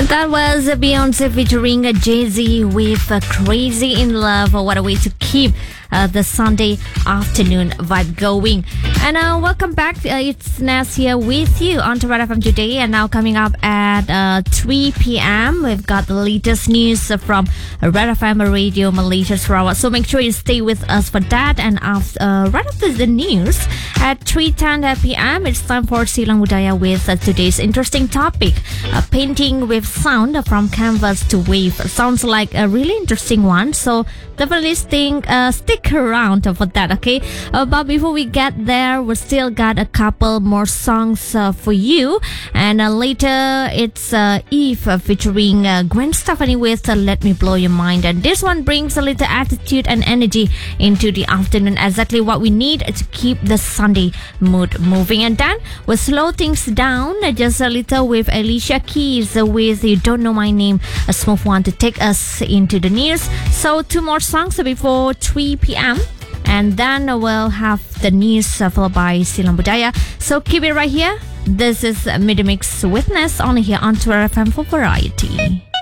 That was Beyonce featuring Jay-Z with Crazy in Love. What a way to keep the Sunday afternoon vibe going. And welcome back. It's Nas here with you on Red FM today. And now coming up at 3 p.m. we've got the latest news from Red FM Radio Malaysia Sarawak. So make sure you stay with us for that. And right after the news at 3:10 p.m. it's time for Silang Budaya with today's interesting topic, painting with sound from canvas to wave. Sounds like a really interesting one, so definitely stick around for that, okay? But before we get there, we still got a couple more songs for you, and later it's Eve featuring Gwen Stefani with Let Me Blow Your Mind, and this one brings a little attitude and energy into the afternoon, exactly what we need to keep the Sunday mood moving. And then we'll slow things down just a little with Alicia Keys with You Don't Know My Name, a smooth one to take us into the news. So two more songs before 3 p.m. and then we'll have the news followed by Silang Budaya. So keep it right here. This is Midmix Witness on here on Red FM for Variety.